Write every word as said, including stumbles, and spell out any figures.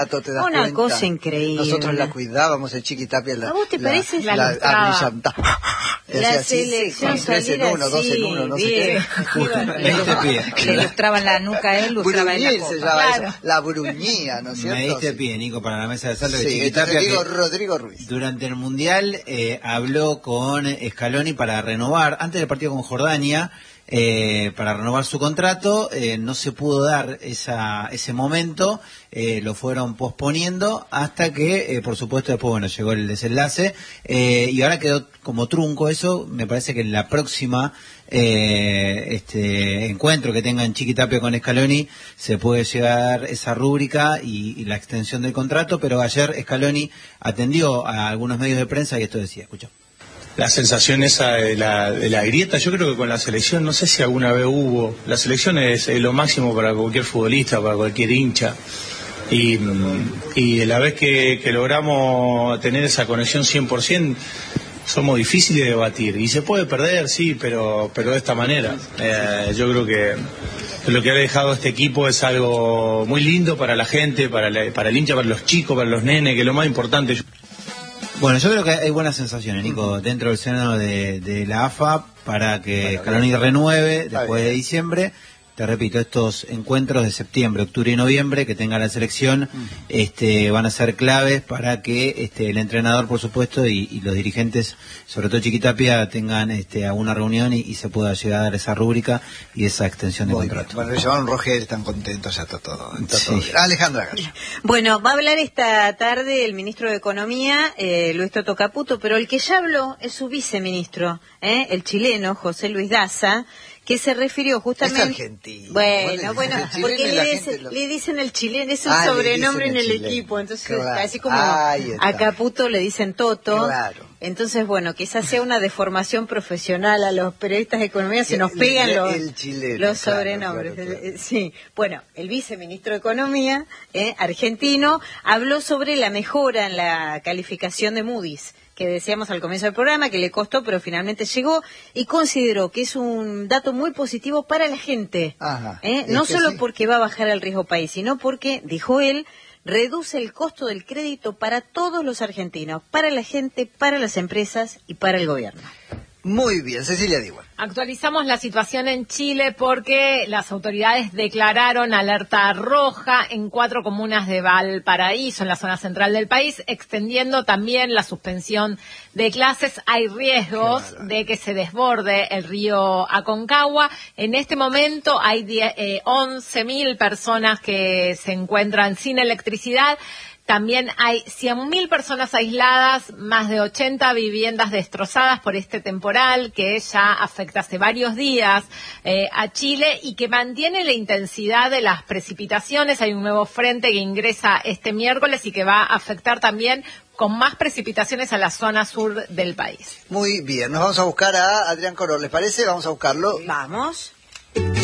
te das Una cuenta. cosa increíble. Nosotros la cuidábamos, el Chiquitapia la... ¿A vos te la, parece? La, La abrillantaba. La selección tres en uno, dos en uno, no sé qué. Le ilustraban la nuca a él, ilustraba en la copa. Se llama claro. eso, la bruñía, ¿no es cierto? Me diste pie, Nico, para la mesa de salto. Sí, de Chiquitapia, Rodrigo, Rodrigo Ruiz. Durante el Mundial eh, habló con Scaloni para renovar, antes del partido con Jordania, Eh, para renovar su contrato. Eh, no se pudo dar esa, ese momento, eh, lo fueron posponiendo hasta que, eh, por supuesto, después bueno llegó el desenlace, eh, y ahora quedó como trunco eso. Me parece que en la próxima eh, este encuentro que tengan Chiquitapia con Scaloni se puede llegar esa rúbrica y, y la extensión del contrato, pero ayer Scaloni atendió a algunos medios de prensa y esto decía, escucha. La sensación esa de la, de la grieta, yo creo que con la selección, no sé si alguna vez hubo, la selección es, es lo máximo para cualquier futbolista, para cualquier hincha, y, y la vez que, que logramos tener esa conexión cien por ciento, somos difíciles de batir, y se puede perder, sí, pero, pero de esta manera. Eh, yo creo que lo que ha dejado este equipo es algo muy lindo para la gente, para, la, para el hincha, para los chicos, para los nenes, que es lo más importante. Bueno, yo creo que hay buenas sensaciones, Nico, dentro del seno de, de la A F A para que Scaloni renueve después de diciembre. Te repito, estos encuentros de septiembre, octubre y noviembre que tenga la selección este, van a ser claves para que este, el entrenador, por supuesto, y, y los dirigentes, sobre todo Chiquitapia, tengan este, alguna reunión y, y se pueda llegar a dar esa rúbrica y esa extensión de Muy contrato. Bien. Bueno, le llamaron Roger, están contentos, ya está todo. Está sí. todo bien. Alejandra Gallo. Bueno, va a hablar esta tarde el ministro de Economía, eh, Luis Toto Caputo, pero el que ya habló es su viceministro, ¿eh? el chileno José Luis Daza, que se refirió justamente... Es argentino. Bueno, bueno, el porque le, dice, lo... le dicen el chileno, es un ah, sobrenombre en el chileno. equipo, entonces claro. así como Ay, a Caputo le dicen Toto, claro. Entonces bueno, quizás sea una deformación profesional a los periodistas de economía, se nos pegan el, los, el chileno, los sobrenombres. Claro, claro, claro. Sí, bueno, el viceministro de Economía, eh, argentino, habló sobre la mejora en la calificación de Moody's, que decíamos al comienzo del programa, que le costó, pero finalmente llegó, y consideró que es un dato muy positivo para la gente. Ajá, ¿eh? No solo sí. porque va a bajar el riesgo país, sino porque, dijo él, reduce el costo del crédito para todos los argentinos, para la gente, para las empresas y para el gobierno. Muy bien, Cecilia Diwan. Actualizamos la situación en Chile porque las autoridades declararon alerta roja en cuatro comunas de Valparaíso, en la zona central del país, extendiendo también la suspensión de clases. Hay riesgos de que se desborde el río Aconcagua. En este momento hay eh, once mil personas que se encuentran sin electricidad. También hay cien mil personas aisladas, más de ochenta viviendas destrozadas por este temporal que ya afecta hace varios días eh, a Chile y que mantiene la intensidad de las precipitaciones. Hay un nuevo frente que ingresa este miércoles y que va a afectar también con más precipitaciones a la zona sur del país. Muy bien, nos vamos a buscar a Adrián Corol, ¿les parece? Vamos a buscarlo. Vamos.